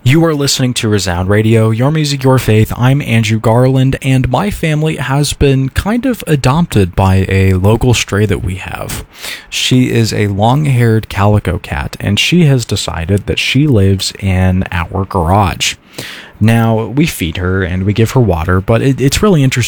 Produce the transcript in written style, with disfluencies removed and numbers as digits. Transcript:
You are listening to Resound Radio, your music, your faith. I'm Andrew Garland, and my family has been kind of adopted by a local stray that we have. She is a long-haired calico cat, and she has decided that she lives in our garage. Now, we feed her and we give her water, but it's really interesting